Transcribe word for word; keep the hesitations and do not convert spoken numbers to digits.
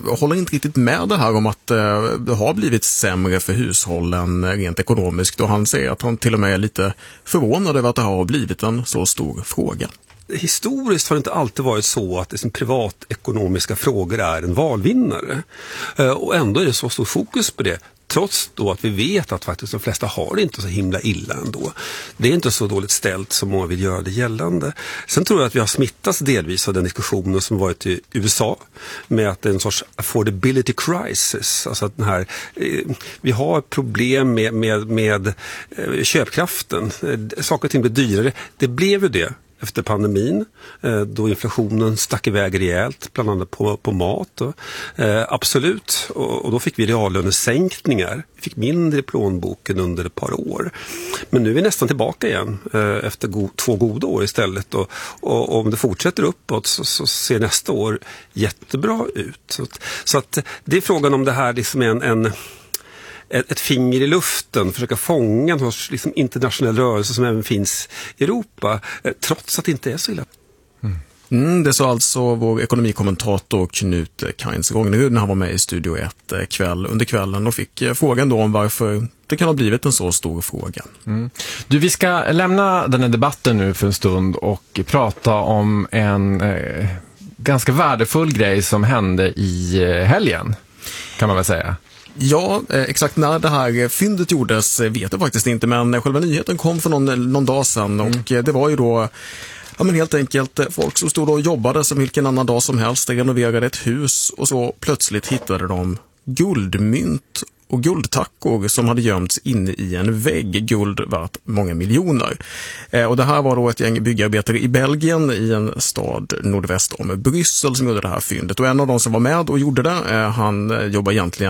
håller inte riktigt med det här om att eh, det har blivit sämre för hushållen rent ekonomiskt, och han säger att han till och med är lite förvånad över att det har blivit en så stor fråga. Historiskt har det inte alltid varit så att liksom privatekonomiska frågor är en valvinnare. Och ändå är det så stor fokus på det. Trots då att vi vet att faktiskt de flesta har det inte så himla illa ändå. Det är inte så dåligt ställt som många vill göra det gällande. Sen tror jag att vi har smittats delvis av den diskussionen som varit i U S A med att det är en sorts affordability crisis. Alltså att den här, eh, vi har problem med, med, med eh, köpkraften. Eh, saker och ting blir dyrare. Det blev ju det efter pandemin, då inflationen stack iväg rejält, bland annat på, på mat. Eh, absolut, och, och då fick vi reallönesänkningar. Vi fick mindre i plånboken under ett par år. Men nu är vi nästan tillbaka igen eh, efter go- två goda år istället. Och, och om det fortsätter uppåt så, så ser nästa år jättebra ut. Så, så att det är frågan om det här liksom är en... en ett finger i luften, försöka fånga en liksom internationell rörelse som även finns i Europa, trots att det inte är så illa. Mm. Mm, det sa alltså vår ekonomikommentator Knut Kainz Rognerud när han var med i Studio ett kväll, under kvällen och fick frågan då om varför det kan ha blivit en så stor fråga. Mm. Du, vi ska lämna den här debatten nu för en stund och prata om en eh, ganska värdefull grej som hände i helgen, kan man väl säga. Ja, exakt när det här fyndet gjordes vet jag faktiskt inte, men själva nyheten kom för någon, någon dag sedan och mm. det var ju då ja, men helt enkelt folk som stod och jobbade som vilken annan dag som helst, renoverade ett hus och så plötsligt hittade de guldmynt och guldtackor som hade gömts inne i en vägg, guld värt många miljoner. Eh, och det här var då ett gäng byggarbetare i Belgien i en stad nordväst om Bryssel som gjorde det här fyndet. Och en av de som var med och gjorde det, eh, han jobbar egentligen